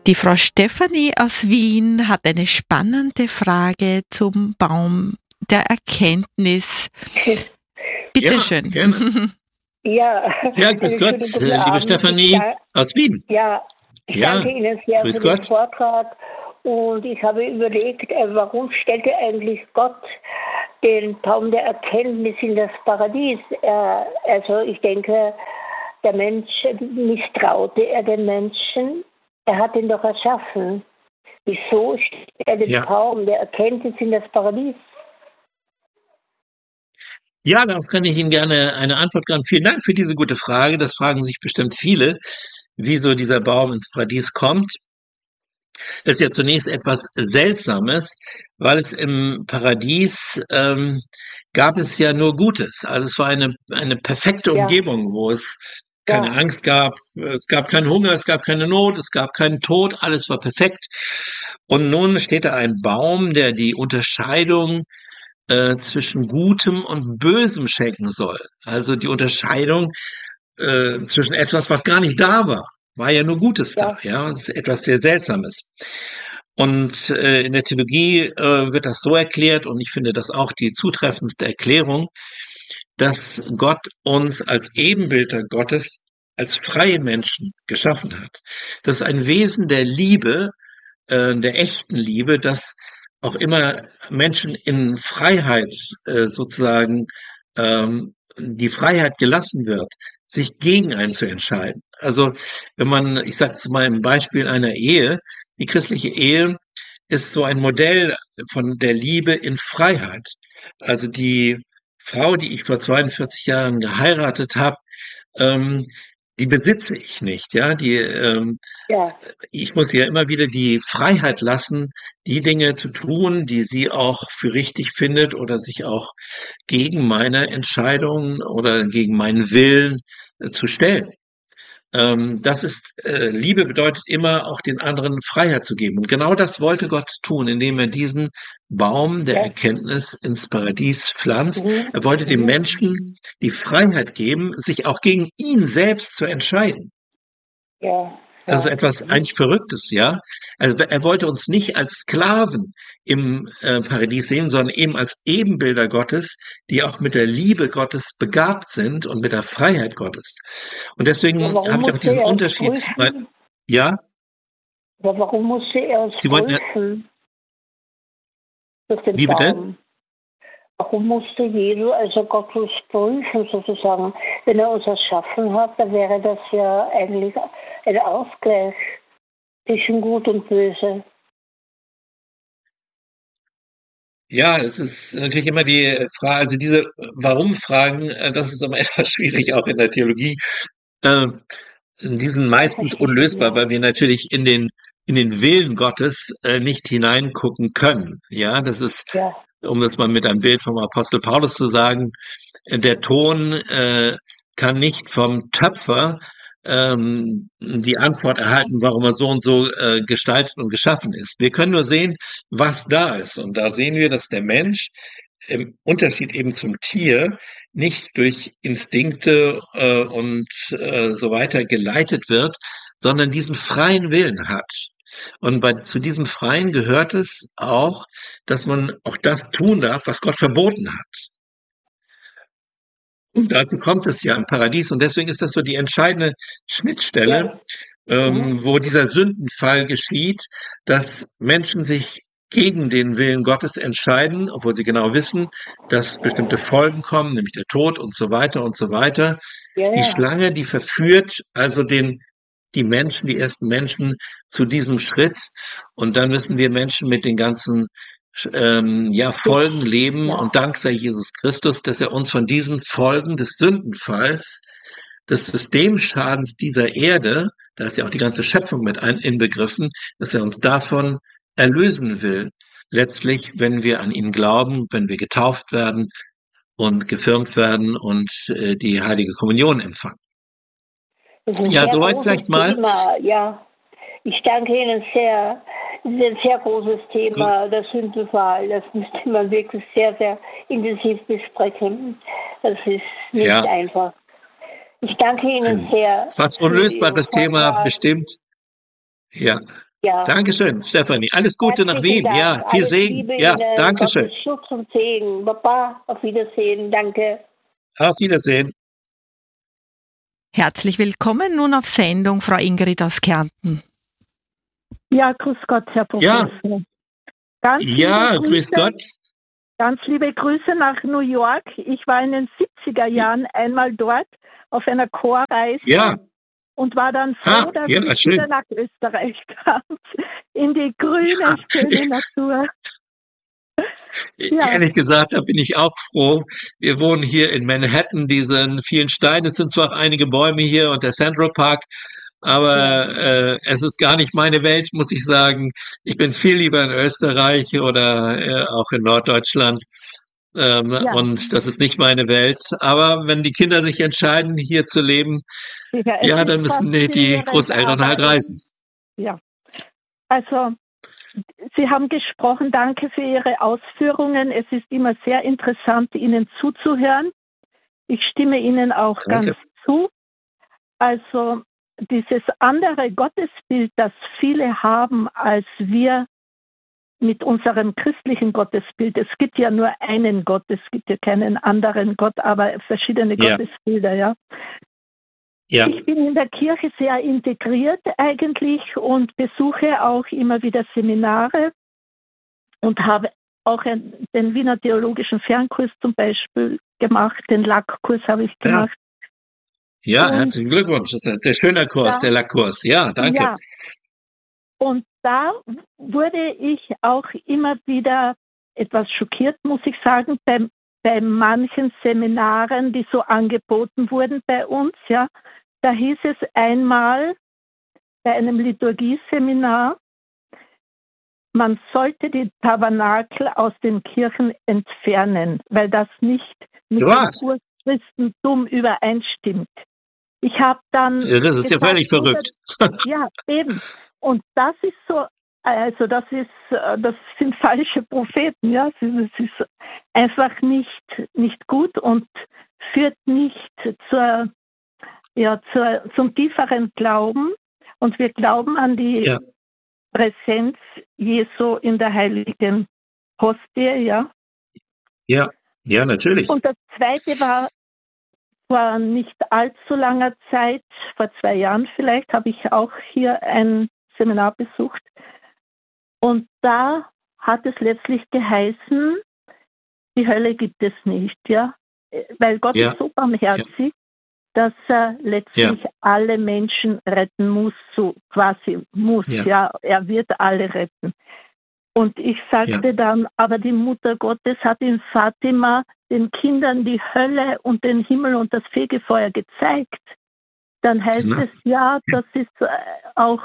Die Frau Stefanie aus Wien hat eine spannende Frage zum Baum der Erkenntnis. Bitte Ja, schön. gerne. Ja, Ja, grüß einen Gott, schönen guten liebe Abend. Stefanie aus Wien. Ich Ja, danke Ihnen sehr grüß für den Gott. Vortrag und ich habe überlegt, warum stellte eigentlich Gott den Baum der Erkenntnis in das Paradies? Also ich denke, der Mensch misstraute er den Menschen. Er hat ihn doch erschaffen. Wieso stellt er den Ja. Baum der Erkenntnis in das Paradies? Ja, darauf kann ich Ihnen gerne eine Antwort geben. Vielen Dank für diese gute Frage. Das fragen sich bestimmt viele, wieso dieser Baum ins Paradies kommt. Das ist ja zunächst etwas Seltsames, weil es im Paradies gab es ja nur Gutes. Also es war eine perfekte Ja, Umgebung, wo es keine ja, Angst gab, es gab keinen Hunger, es gab keine Not, es gab keinen Tod, alles war perfekt. Und nun steht da ein Baum, der die Unterscheidung zwischen Gutem und Bösem schenken soll. Also die Unterscheidung zwischen etwas, was gar nicht da war. War ja nur Gutes da, ja, ja, das ist etwas sehr Seltsames. Und in der Theologie wird das so erklärt, und ich finde das auch die zutreffendste Erklärung, dass Gott uns als Ebenbilder Gottes, als freie Menschen geschaffen hat. Das ist ein Wesen der Liebe, der echten Liebe, dass auch immer Menschen in Freiheit sozusagen die Freiheit gelassen wird, sich gegen einen zu entscheiden. Also wenn man, ich sage es mal im Beispiel einer Ehe, die christliche Ehe ist so ein Modell von der Liebe in Freiheit. Also die Frau, die ich vor 42 Jahren geheiratet habe, ähm, die besitze ich nicht, ja, ja, ich muss ihr immer wieder die Freiheit lassen, die Dinge zu tun, die sie auch für richtig findet oder sich auch gegen meine Entscheidungen oder gegen meinen Willen zu stellen. Das ist Liebe bedeutet immer auch den anderen Freiheit zu geben. Und genau das wollte Gott tun, indem er diesen Baum der ja. Erkenntnis ins Paradies pflanzt. Mhm. Er wollte dem Mhm. Menschen die Freiheit geben, sich auch gegen ihn selbst zu entscheiden. Ja, Also ja. etwas eigentlich Verrücktes, ja. Also er wollte uns nicht als Sklaven im Paradies sehen, sondern eben als Ebenbilder Gottes, die auch mit der Liebe Gottes begabt sind und mit der Freiheit Gottes. Und Ja, deswegen warum habe ich auch musste diesen er es Unterschied, weil, prüfen? ja, Ja, warum musste er es Sie wollten ja, prüfen durch den wie bitte? Baum? Warum musste Jesus, also Gott, uns prüfen sozusagen? Wenn er uns erschaffen hat, dann wäre das ja eigentlich ein Ausgleich zwischen Gut und Böse. Ja, das ist natürlich immer die Frage, also diese Warum-Fragen, das ist immer etwas schwierig, auch in der Theologie. Äh, Die sind Ja, meistens verstehe. unlösbar, Ja, weil wir natürlich in den Willen Gottes nicht hineingucken können. Ja, das ist, ja, um das mal mit einem Bild vom Apostel Paulus zu sagen, der Ton kann nicht vom Töpfer die Antwort erhalten, warum er so und so gestaltet und geschaffen ist. Wir können nur sehen, was da ist. Und da sehen wir, dass der Mensch im Unterschied eben zum Tier nicht durch Instinkte und so weiter geleitet wird, sondern diesen freien Willen hat. Und zu diesem Freien gehört es auch, dass man auch das tun darf, was Gott verboten hat. Und dazu kommt es ja im Paradies. Und deswegen ist das so die entscheidende Schnittstelle, ja. Mhm. wo dieser Sündenfall geschieht, dass Menschen sich gegen den Willen Gottes entscheiden, obwohl sie genau wissen, dass bestimmte Folgen kommen, nämlich der Tod und so weiter und so weiter. Ja, Die ja. Schlange, die verführt also die Menschen, die ersten Menschen zu diesem Schritt. Und dann müssen wir Menschen mit den ganzen ja, Folgen leben. Ja. Und Dank sei Jesus Christus, dass er uns von diesen Folgen des Sündenfalls, des Systemschadens dieser Erde, da ist ja auch die ganze Schöpfung mit inbegriffen, dass er uns davon erlösen will. Letztlich, wenn wir an ihn glauben, wenn wir getauft werden und gefirmt werden und die heilige Kommunion empfangen. Das ist ein Ja, sehr soweit großes vielleicht mal. Thema, ja. Ich danke Ihnen sehr. Das ist ein sehr großes Gut. Thema, der Sündenfall. Das müsste man wirklich sehr, sehr intensiv besprechen. Das ist nicht Ja, einfach. Ich danke Ihnen ein sehr fast für Ihren unlösbares Thema Vortrag. bestimmt. Ja, Ja. Dankeschön, Stefanie. Alles Gute nach Herzlichen Wien. Dank. Ja, viel Alles Segen. Liebe Ja, Ihnen. Dankeschön. Gottes Schutz und Segen. Baba, auf Wiedersehen. Danke. Auf Wiedersehen. Herzlich willkommen nun auf Sendung, Frau Ingrid aus Kärnten. Ja, grüß Gott, Herr Professor. Ganz Ja, grüß Gott. Ganz liebe Grüße nach New York. Ich war in den 70er Jahren einmal dort auf einer Chorreise. Ja. Und war dann froh, dass ich wieder nach Österreich kam, in die grüne, schöne Natur. Ja. Ehrlich gesagt, da bin ich auch froh. Wir wohnen hier in Manhattan, diesen vielen Steinen. Es sind zwar auch einige Bäume hier und der Central Park, aber es ist gar nicht meine Welt, muss ich sagen. Ich bin viel lieber in Österreich oder auch in Norddeutschland. Und das ist nicht meine Welt. Aber wenn die Kinder sich entscheiden, hier zu leben, ja, dann müssen die Großeltern halt reisen. Ja, also Sie haben gesprochen, danke für Ihre Ausführungen. Es ist immer sehr interessant, Ihnen zuzuhören. Ich stimme Ihnen auch ganz zu. Also dieses andere Gottesbild, das viele haben, als wir mit unserem christlichen Gottesbild. Es gibt ja nur einen Gott, es gibt ja keinen anderen Gott, aber verschiedene Gottesbilder, ja. Ich bin in der Kirche sehr integriert eigentlich und besuche auch immer wieder Seminare und habe auch den Wiener Theologischen Fernkurs zum Beispiel gemacht, den LAK-Kurs habe ich gemacht. Ja, herzlichen Glückwunsch. Das ist der schöne Kurs, der LAK-Kurs. Ja, danke. Ja. Und da wurde ich auch immer wieder etwas schockiert, muss ich sagen, bei manchen Seminaren, die so angeboten wurden bei uns, ja. Da hieß es einmal bei einem Liturgieseminar, man sollte die Tabernakel aus den Kirchen entfernen, weil das nicht mit dem Urchristentum übereinstimmt. Ich habe dann... Ja, das ist ja völlig verrückt. Ja, eben. Und das ist so, also das sind falsche Propheten, ja. Das ist einfach nicht gut und führt nicht zum tieferen Glauben. Und wir glauben an die Präsenz Jesu in der heiligen Hostie, ja. Ja, natürlich. Und das Zweite war, vor nicht allzu langer Zeit, vor 2 Jahren vielleicht, habe ich auch hier ein Seminar besucht. Und da hat es letztlich geheißen, die Hölle gibt es nicht, ja. Weil Gott ist so barmherzig, dass er letztlich alle Menschen retten muss, so quasi muss, ja. Er wird alle retten. Und ich sagte dann, aber die Mutter Gottes hat in Fatima den Kindern die Hölle und den Himmel und das Fegefeuer gezeigt. Dann heißt es, das ist auch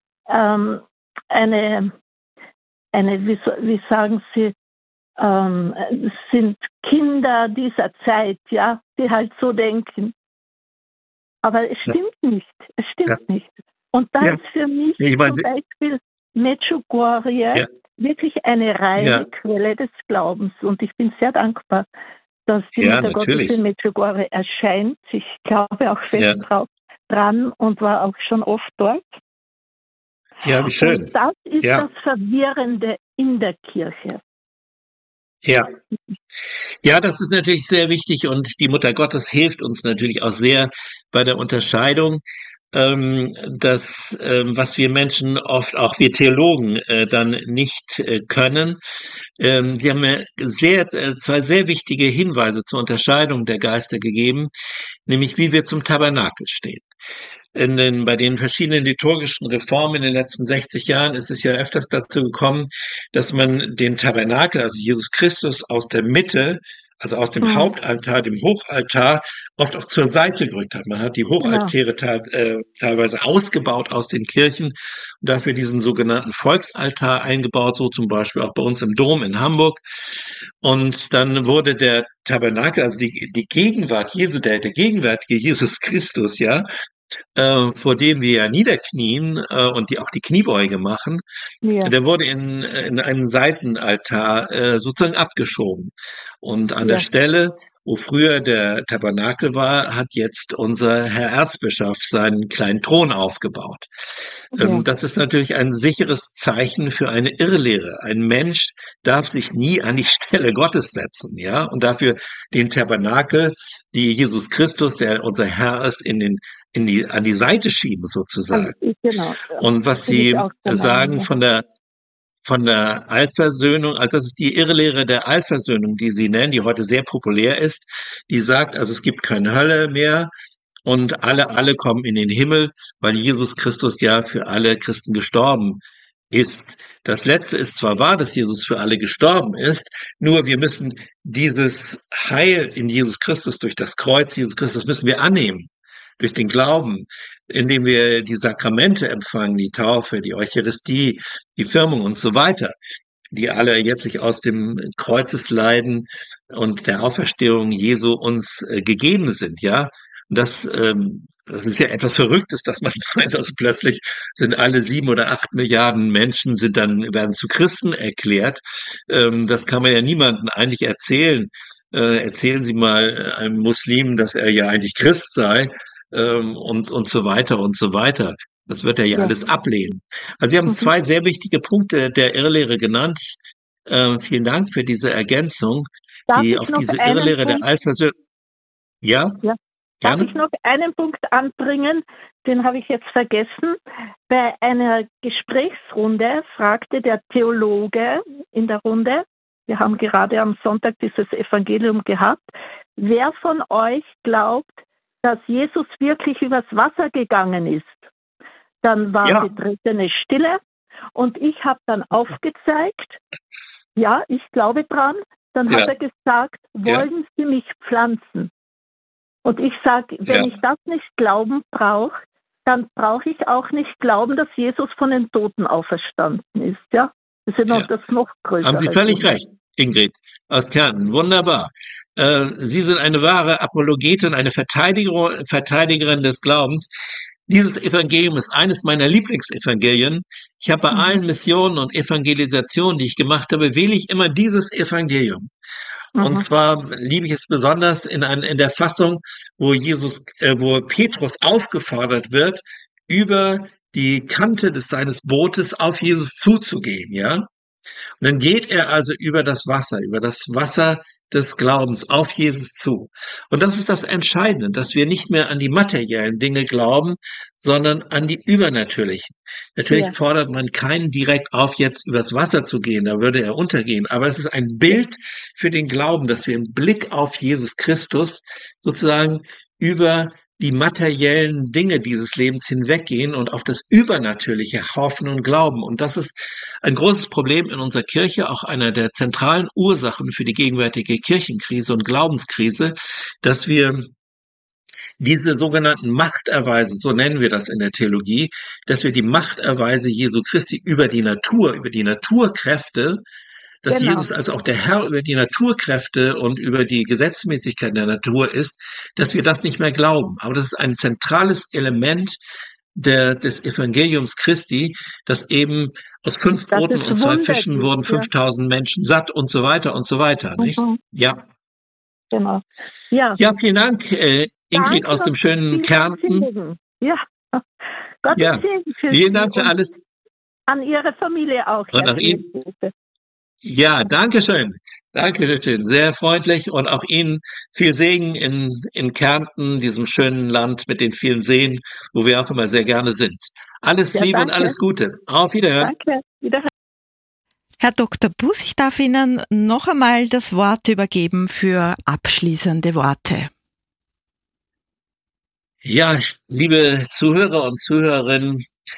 wie sagen Sie, sind Kinder dieser Zeit, ja, die halt so denken. Aber es stimmt nicht. Es stimmt nicht. Und da ist für mich zum Beispiel Medjugorje wirklich eine reine Quelle des Glaubens. Und ich bin sehr dankbar, dass die Mutter Gottes in Medjugorje erscheint. Ich glaube auch fest dran und war auch schon oft dort. Ja, wie schön. Und das ist das Verwirrende in der Kirche. Ja, das ist natürlich sehr wichtig und die Mutter Gottes hilft uns natürlich auch sehr bei der Unterscheidung, was wir Menschen oft, auch wir Theologen, dann nicht können. Sie haben mir zwei sehr wichtige Hinweise zur Unterscheidung der Geister gegeben, nämlich wie wir zum Tabernakel stehen. Bei den verschiedenen liturgischen Reformen in den letzten 60 Jahren ist es ja öfters dazu gekommen, dass man den Tabernakel, also Jesus Christus, aus der Mitte, also aus dem Hauptaltar, dem Hochaltar, oft auch zur Seite gerückt hat. Man hat die Hochaltäre teilweise ausgebaut aus den Kirchen und dafür diesen sogenannten Volksaltar eingebaut, so zum Beispiel auch bei uns im Dom in Hamburg. Und dann wurde der Tabernakel, also die Gegenwart Jesu, der gegenwärtige Jesus Christus, vor dem wir ja niederknien und die auch die Kniebeuge machen, der wurde in einen Seitenaltar sozusagen abgeschoben. Und an der Stelle, Wo früher der Tabernakel war, hat jetzt unser Herr Erzbischof seinen kleinen Thron aufgebaut. Ja. Das ist natürlich ein sicheres Zeichen für eine Irrlehre. Ein Mensch darf sich nie an die Stelle Gottes setzen, ja, und dafür den Tabernakel, die Jesus Christus, der unser Herr ist, an die Seite schieben sozusagen. Genau. Und was Bin ich Sie auch der sagen Meinung. von der Allversöhnung, also das ist die Irrlehre der Allversöhnung, die Sie nennen, die heute sehr populär ist, die sagt, also es gibt keine Hölle mehr und alle kommen in den Himmel, weil Jesus Christus ja für alle Christen gestorben ist. Das Letzte ist zwar wahr, dass Jesus für alle gestorben ist, nur wir müssen dieses Heil in Jesus Christus durch das Kreuz Jesus Christus müssen wir annehmen. Durch den Glauben, indem wir die Sakramente empfangen, die Taufe, die Eucharistie, die Firmung und so weiter, die alle jetzt sich aus dem Kreuzesleiden und der Auferstehung Jesu uns gegeben sind, ja. Und das ist ja etwas Verrücktes, dass man meint, also plötzlich sind alle 7 oder 8 Milliarden Menschen werden zu Christen erklärt. Das kann man ja niemandem eigentlich erzählen. Erzählen Sie mal einem Muslim, dass er ja eigentlich Christ sei, und so weiter und so weiter. Das wird er ja alles ablehnen. Also Sie haben 2 sehr wichtige Punkte der Irrlehre genannt. Vielen Dank für diese Ergänzung, die auf diese Irrlehre der Allversöhnung. Ja, Ja. Darf gerne. ich noch einen Punkt anbringen? Den habe ich jetzt vergessen. Bei einer Gesprächsrunde fragte der Theologe in der Runde, wir haben gerade am Sonntag dieses Evangelium gehabt, wer von euch glaubt, dass Jesus wirklich übers Wasser gegangen ist? Dann war betretene Stille und ich habe dann aufgezeigt, ja, ich glaube dran. Dann hat er gesagt, wollen Sie mich pflanzen? Und ich sage, wenn ich das nicht glauben brauche, dann brauche ich auch nicht glauben, dass Jesus von den Toten auferstanden ist. Ja, das ist noch das noch größere. Haben Sie völlig recht, Ingrid aus Kärnten. Wunderbar. Sie sind eine wahre Apologetin, eine Verteidigerin des Glaubens. Dieses Evangelium ist eines meiner Lieblingsevangelien. Ich habe bei allen Missionen und Evangelisationen, die ich gemacht habe, wähle ich immer dieses Evangelium. Und zwar liebe ich es besonders in der Fassung, wo Petrus aufgefordert wird, über die Kante seines Bootes auf Jesus zuzugehen, ja. Und dann geht er also über das Wasser des Glaubens auf Jesus zu. Und das ist das Entscheidende, dass wir nicht mehr an die materiellen Dinge glauben, sondern an die übernatürlichen. Natürlich fordert man keinen direkt auf, jetzt übers Wasser zu gehen, da würde er untergehen. Aber es ist ein Bild für den Glauben, dass wir im Blick auf Jesus Christus sozusagen über die materiellen Dinge dieses Lebens hinweggehen und auf das Übernatürliche hoffen und glauben. Und das ist ein großes Problem in unserer Kirche, auch einer der zentralen Ursachen für die gegenwärtige Kirchenkrise und Glaubenskrise, dass wir diese sogenannten Machterweise, so nennen wir das in der Theologie, dass wir die Machterweise Jesu Christi über die Naturkräfte, dass Jesus also auch der Herr über die Naturkräfte und über die Gesetzmäßigkeit der Natur ist, dass wir das nicht mehr glauben. Aber das ist ein zentrales Element des Evangeliums Christi, dass eben aus 5 Broten und 2 Fischen wurden 5000 Menschen satt und so weiter, nicht? Ja. Genau. Ja, vielen Dank, Ingrid aus dem schönen Kärnten. Ja, Gott Segen für vielen Dank für alles. An Ihre Familie auch. Und auch Ihnen. Ja, danke schön. Danke schön. Sehr freundlich und auch Ihnen viel Segen in Kärnten, diesem schönen Land mit den vielen Seen, wo wir auch immer sehr gerne sind. Alles Liebe und alles Gute. Auf Wiederhören. Danke. Wiederhören. Herr Dr. Buß, ich darf Ihnen noch einmal das Wort übergeben für abschließende Worte. Ja, liebe Zuhörer und Zuhörerinnen,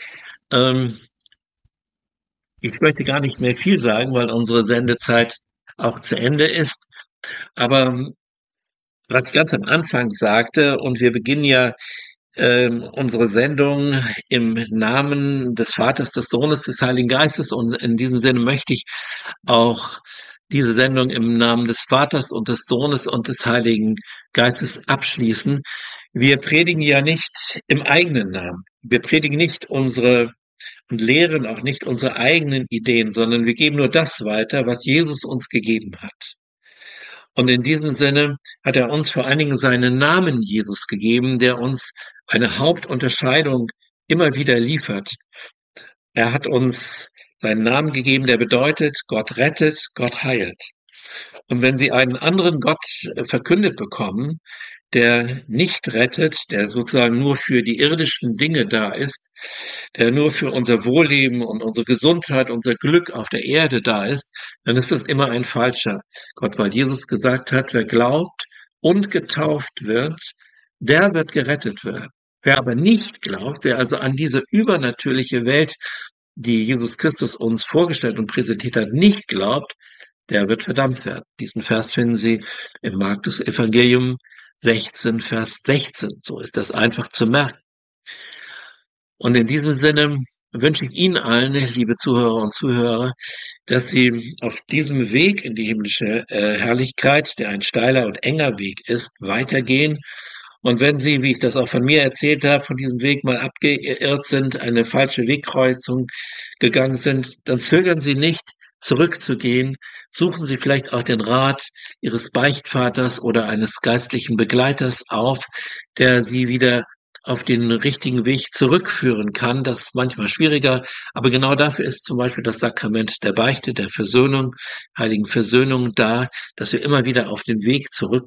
ich möchte gar nicht mehr viel sagen, weil unsere Sendezeit auch zu Ende ist. Aber was ich ganz am Anfang sagte, und wir beginnen ja unsere Sendung im Namen des Vaters, des Sohnes, des Heiligen Geistes. Und in diesem Sinne möchte ich auch diese Sendung im Namen des Vaters und des Sohnes und des Heiligen Geistes abschließen. Wir predigen ja nicht im eigenen Namen. Wir predigen nicht und lehren auch nicht unsere eigenen Ideen, sondern wir geben nur das weiter, was Jesus uns gegeben hat. Und in diesem Sinne hat er uns vor allen Dingen seinen Namen Jesus gegeben, der uns eine Hauptunterscheidung immer wieder liefert. Er hat uns seinen Namen gegeben, der bedeutet, Gott rettet, Gott heilt. Und wenn Sie einen anderen Gott verkündet bekommen, der nicht rettet, der sozusagen nur für die irdischen Dinge da ist, der nur für unser Wohlleben und unsere Gesundheit, unser Glück auf der Erde da ist, dann ist das immer ein falscher Gott, weil Jesus gesagt hat, wer glaubt und getauft wird, der wird gerettet werden. Wer aber nicht glaubt, wer also an diese übernatürliche Welt, die Jesus Christus uns vorgestellt und präsentiert hat, nicht glaubt, der wird verdammt werden. Diesen Vers finden Sie im Markus Evangelium 16, Vers 16. So ist das einfach zu merken. Und in diesem Sinne wünsche ich Ihnen allen, liebe Zuhörer und Zuhörer, dass Sie auf diesem Weg in die himmlische Herrlichkeit, der ein steiler und enger Weg ist, weitergehen. Und wenn Sie, wie ich das auch von mir erzählt habe, von diesem Weg mal abgeirrt sind, eine falsche Wegkreuzung gegangen sind, dann zögern Sie nicht, zurückzugehen. Suchen Sie vielleicht auch den Rat Ihres Beichtvaters oder eines geistlichen Begleiters auf, der Sie wieder auf den richtigen Weg zurückführen kann. Das ist manchmal schwieriger, aber genau dafür ist zum Beispiel das Sakrament der Beichte, der Versöhnung, heiligen Versöhnung da, dass wir immer wieder auf den Weg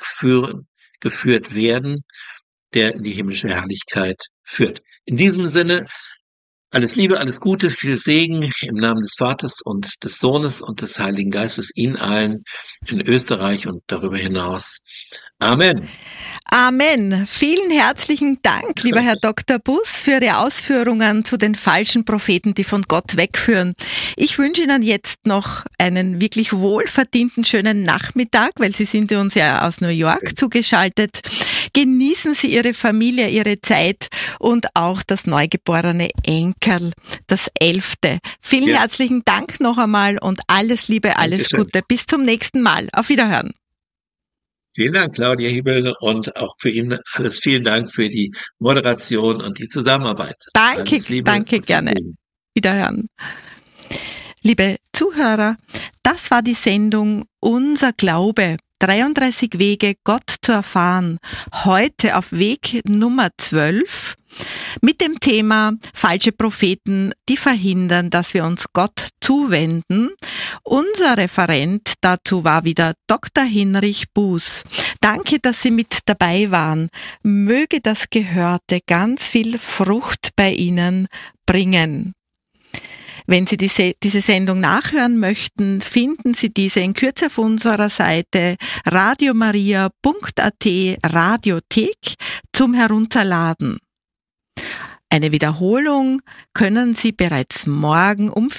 geführt werden, der in die himmlische Herrlichkeit führt. In diesem Sinne, alles Liebe, alles Gute, viel Segen im Namen des Vaters und des Sohnes und des Heiligen Geistes Ihnen allen in Österreich und darüber hinaus. Amen. Amen. Vielen herzlichen Dank, lieber Herr Dr. Buß, für Ihre Ausführungen zu den falschen Propheten, die von Gott wegführen. Ich wünsche Ihnen jetzt noch einen wirklich wohlverdienten schönen Nachmittag, weil Sie sind uns ja aus New York zugeschaltet. Genießen Sie Ihre Familie, Ihre Zeit und auch das neugeborene Enkel, das 11. Vielen herzlichen Dank noch einmal und alles Liebe, alles Gute. Bis zum nächsten Mal. Auf Wiederhören. Vielen Dank, Claudia Hiebel, und auch für Ihnen alles vielen Dank für die Moderation und die Zusammenarbeit. Danke, danke, gerne. Wiederhören. Liebe Zuhörer, das war die Sendung Unser Glaube. 33 Wege, Gott zu erfahren. Heute auf Weg Nummer 12 mit dem Thema falsche Propheten, die verhindern, dass wir uns Gott zuwenden. Unser Referent dazu war wieder Dr. Hinrich Buß. Danke, dass Sie mit dabei waren. Möge das Gehörte ganz viel Frucht bei Ihnen bringen. Wenn Sie diese Sendung nachhören möchten, finden Sie diese in Kürze auf unserer Seite radiomaria.at Radiothek zum Herunterladen. Eine Wiederholung können Sie bereits morgen um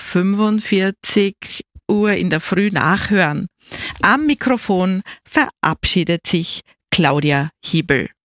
4:45 Uhr in der Früh nachhören. Am Mikrofon verabschiedet sich Claudia Hiebel.